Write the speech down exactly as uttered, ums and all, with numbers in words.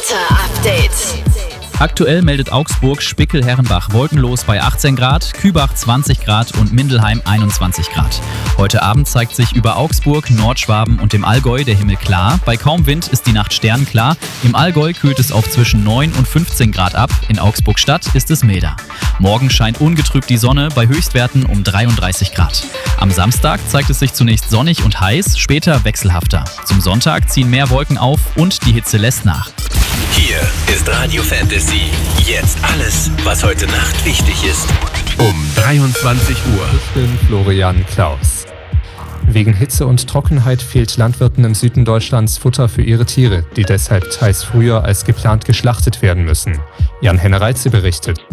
Wetter-Update. Aktuell meldet Augsburg Spickel-Herrenbach wolkenlos bei achtzehn Grad, Kübach zwanzig Grad und Mindelheim einundzwanzig Grad. Heute Abend zeigt sich über Augsburg, Nordschwaben und dem Allgäu der Himmel klar. Bei kaum Wind ist die Nacht sternklar. Im Allgäu kühlt es auf zwischen neun und fünfzehn Grad ab. In Augsburg-Stadt ist es milder. Morgen scheint ungetrübt die Sonne bei Höchstwerten um dreiunddreißig Grad. Am Samstag zeigt es sich zunächst sonnig und heiß, später wechselhafter. Zum Sonntag ziehen mehr Wolken auf und die Hitze lässt nach. Hier ist Radio Fantasy. Jetzt alles, was heute Nacht wichtig ist. Um dreiundzwanzig Uhr. Ich bin Florian Klaus. Wegen Hitze und Trockenheit fehlt Landwirten im Süden Deutschlands Futter für ihre Tiere, die deshalb teils früher als geplant geschlachtet werden müssen. Jan Hennereitze berichtet.